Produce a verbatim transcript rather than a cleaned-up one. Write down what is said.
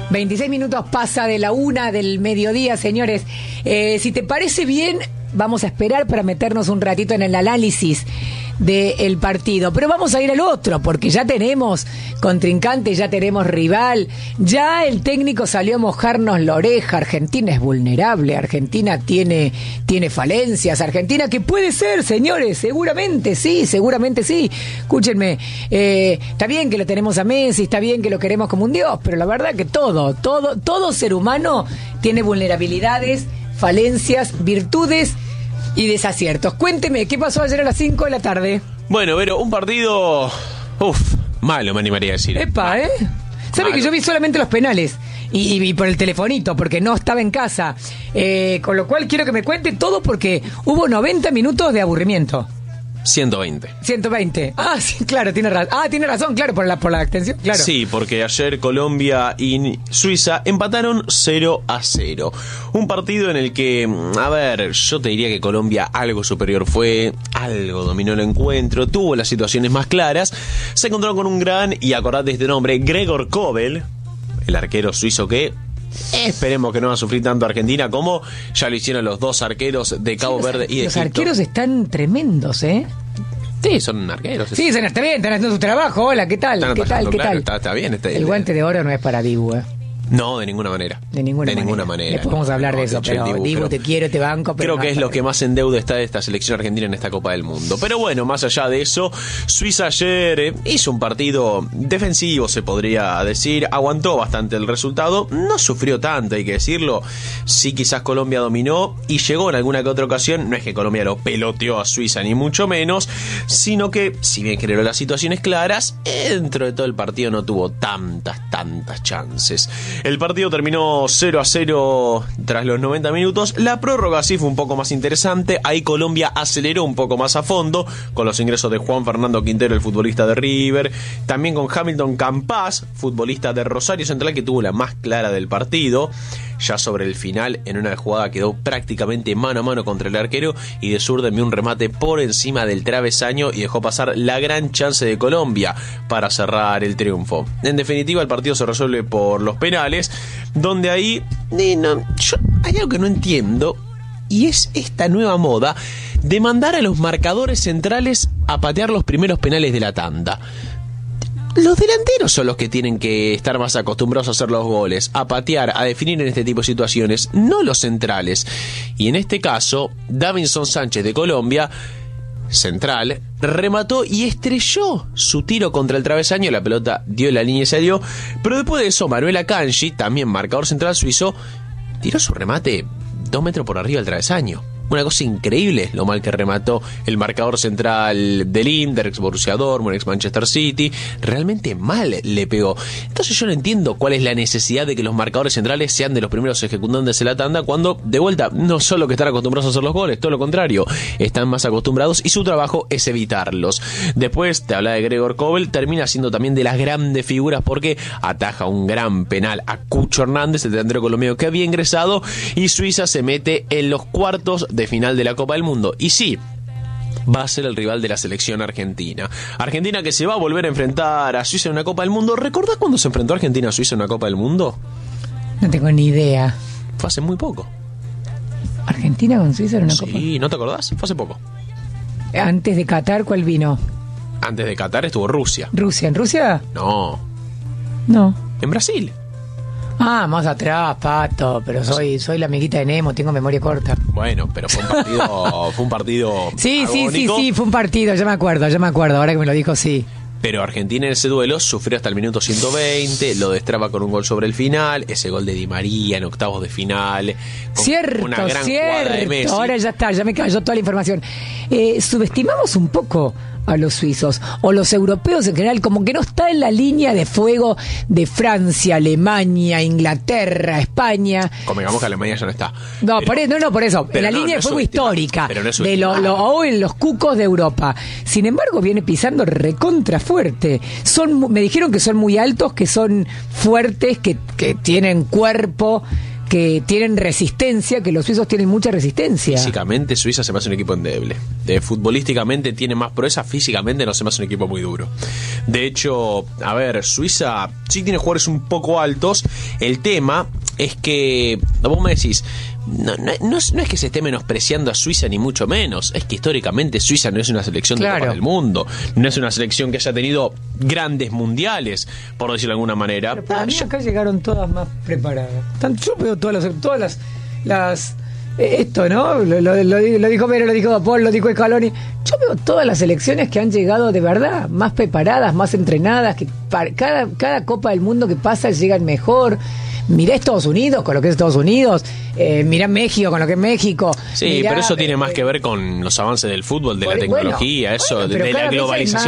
veintiséis minutos pasa de la una del mediodía, señores. Eh, si te parece bien, vamos a esperar para meternos un ratito en el análisis del partido. Pero vamos a ir al otro, porque ya tenemos contrincante, ya tenemos rival. Ya el técnico salió a mojarnos la oreja. Argentina es vulnerable, Argentina tiene, tiene falencias. Argentina que puede ser, señores, seguramente sí, seguramente sí. Escúchenme, eh, está bien que lo tenemos a Messi, está bien que lo queremos como un dios, pero la verdad que todo, todo, todo ser humano tiene vulnerabilidades, falencias, virtudes y desaciertos. Cuénteme, ¿qué pasó ayer a las cinco de la tarde? Bueno, Vero, un partido... Uf, malo me animaría a decir. Epa, ¿eh? ¿Sabe que yo vi solamente los penales? Y, y, y por el telefonito, porque no estaba en casa. Eh, con lo cual quiero que me cuente todo porque hubo noventa minutos de aburrimiento. ciento veinte. ciento veinte. Ah, sí, claro, tiene razón. Ah, tiene razón, claro, por la, por la extensión, claro. Sí, porque ayer Colombia y Suiza empataron cero a cero. Un partido en el que, a ver, yo te diría que Colombia algo superior fue, algo dominó el encuentro, tuvo las situaciones más claras, se encontró con un gran, y acordate este nombre, Gregor Kobel, el arquero suizo que... esperemos que no va a sufrir tanto Argentina como ya lo hicieron los dos arqueros de Cabo sí, Verde y de Los Egipto. arqueros están tremendos, ¿eh? Sí, son arqueros. Sí, están, está bien, están haciendo su trabajo. Hola, ¿qué tal? Están ¿Qué tal? atajando, ¿Qué claro, tal? Está, está bien. Está, el guante de oro no es para Dibu, ¿eh? No, de ninguna manera. De ninguna de manera. ninguna manera. Después vamos a hablar no, de eso, de hecho, pero Dibu, Dibu, pero te quiero, te banco. Pero creo no que es para lo que más en deuda está de esta selección argentina en esta Copa del Mundo. Pero bueno, más allá de eso, Suiza ayer eh, hizo un partido defensivo, se podría decir. Aguantó bastante el resultado. No sufrió tanto, hay que decirlo. Sí, quizás Colombia dominó y llegó en alguna que otra ocasión. No es que Colombia lo peloteó a Suiza, ni mucho menos, sino que, si bien generó las situaciones claras, dentro de todo el partido no tuvo tantas, tantas chances. El partido terminó cero a cero tras los noventa minutos. La prórroga sí fue un poco más interesante. Ahí Colombia aceleró un poco más a fondo con los ingresos de Juan Fernando Quintero, el futbolista de River, también con Hamilton Campas, futbolista de Rosario Central, que tuvo la más clara del partido. Ya sobre el final, en una jugada quedó prácticamente mano a mano contra el arquero y de zurda envió un remate por encima del travesaño y dejó pasar la gran chance de Colombia para cerrar el triunfo. En definitiva, el partido se resuelve por los penales, donde ahí eh, no, yo, hay algo que no entiendo, y es esta nueva moda de mandar a los marcadores centrales a patear los primeros penales de la tanda. Los delanteros son los que tienen que estar más acostumbrados a hacer los goles, a patear, a definir en este tipo de situaciones, no los centrales. Y en este caso, Davinson Sánchez de Colombia, central, remató y estrelló su tiro contra el travesaño. La pelota dio la línea y se dio. Pero después de eso, Manuel Akanji, también marcador central suizo, tiró su remate dos metros por arriba del travesaño. Una cosa increíble lo mal que remató el marcador central del Inter, ex Borussia Dortmund, ex Manchester City. Realmente mal le pegó. Entonces yo no entiendo cuál es la necesidad de que los marcadores centrales sean de los primeros ejecutantes en la tanda, cuando, de vuelta, no solo que están acostumbrados a hacer los goles, todo lo contrario, están más acostumbrados y su trabajo es evitarlos. Después, te habla de Gregor Kobel, termina siendo también de las grandes figuras porque ataja un gran penal a Cucho Hernández, el delantero colombiano que había ingresado, y Suiza se mete en los cuartos de final de la Copa del Mundo. Y sí, va a ser el rival de la selección argentina. Argentina que se va a volver a enfrentar a Suiza en una Copa del Mundo. ¿Recordás cuando se enfrentó Argentina a Suiza en una Copa del Mundo? No tengo ni idea. Fue hace muy poco. ¿Argentina con Suiza en una sí, Copa? Sí, ¿no te acordás? Fue hace poco. Antes de Qatar, ¿cuál vino? Antes de Qatar estuvo Rusia. ¿Rusia? ¿En Rusia? No. No. En Brasil. Ah, más atrás, Pato, pero soy soy la amiguita de Nemo, tengo memoria corta. Bueno, pero fue un partido fue un partido Sí, agónico. sí, sí, sí, fue un partido, ya me acuerdo, ya me acuerdo, ahora que me lo dijo, sí. Pero Argentina en ese duelo sufrió hasta el minuto ciento veinte, lo destraba con un gol sobre el final, ese gol de Di María en octavos de final. Con cierto, una gran jugada de Messi. cierto, ahora ya está, ya me cayó toda la información. Eh, subestimamos un poco a los suizos, o los europeos en general, como que no está en la línea de fuego de Francia, Alemania, Inglaterra, España. Convengamos que Alemania ya no está. No, pero, por eso, no, no, por eso. En la no, línea no de fuego histórica, pero no es de lo, lo, o en los cucos de Europa. Sin embargo, viene pisando recontra fuerte. Son, me dijeron que son muy altos, que son fuertes, que, que tienen cuerpo, que tienen resistencia, que los suizos tienen mucha resistencia. Físicamente Suiza se me hace un equipo endeble. De, futbolísticamente tiene más proeza, físicamente no se me hace un equipo muy duro. De hecho, a ver, Suiza sí tiene jugadores un poco altos. El tema es que, vos me decís, no, no, no, es, no es que se esté menospreciando a Suiza ni mucho menos, es que históricamente Suiza no es una selección claro. de Copa del Mundo, no es una selección que haya tenido grandes mundiales, por decirlo de alguna manera. Pero para ah, mí yo... acá llegaron todas más preparadas. Tanto, yo veo todas las, todas las, las eh, esto, ¿no? Lo, lo, lo, lo dijo Vero, lo dijo Paul, lo dijo Scaloni. Yo veo todas las selecciones que han llegado de verdad, más preparadas, más entrenadas, que para, cada, cada Copa del Mundo que pasa llegan mejor. Mirá Estados Unidos con lo que es Estados Unidos, eh, mirá México con lo que es México. Sí, mirá, pero eso tiene eh, más que ver con los avances del fútbol, de por, la tecnología, bueno, eso, bueno, de, de la globalización